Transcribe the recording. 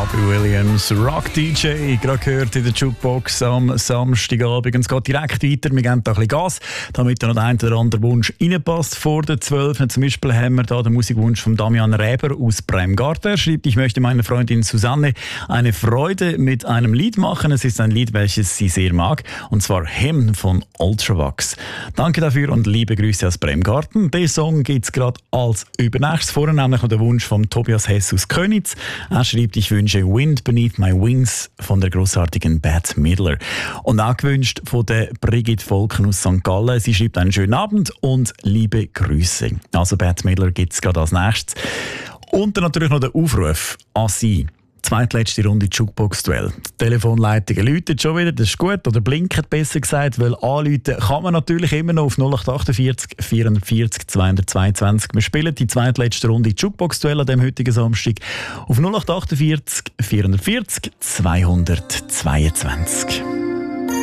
Robbie Williams, Rock DJ, gerade gehört in der Jukebox am Samstagabend. Es geht direkt weiter, wir geben da ein bisschen Gas, damit da noch der ein oder andere Wunsch reinpasst vor der 12. Zum Beispiel haben wir da den Musikwunsch von Damian Räber aus Bremgarten. Er schreibt, ich möchte meiner Freundin Susanne eine Freude mit einem Lied machen. Es ist ein Lied, welches sie sehr mag, und zwar Hymn von Ultravox. Danke dafür und liebe Grüße aus Bremgarten. Den Song gibt es gerade als übernächstes. Vorher nämlich noch der Wunsch von Tobias Hess aus Köniz. Er schreibt, ich wünsche Wind Beneath My Wings von der grossartigen Bette Midler. Und auch gewünscht von der Brigitte Volken aus St. Gallen. Sie schreibt einen schönen Abend und liebe Grüße. Also Bette Midler gibt es gerade als nächstes. Und dann natürlich noch der Aufruf an Sie. Zweitletzte Runde Jukebox-Duell. Die Telefonleitungen läuten schon wieder, das ist gut, oder blinken besser gesagt, weil anrufen kann man natürlich immer noch auf 0848 440 222. Wir spielen die zweitletzte Runde Jukebox-Duell an dem heutigen Samstag auf 0848 440 222.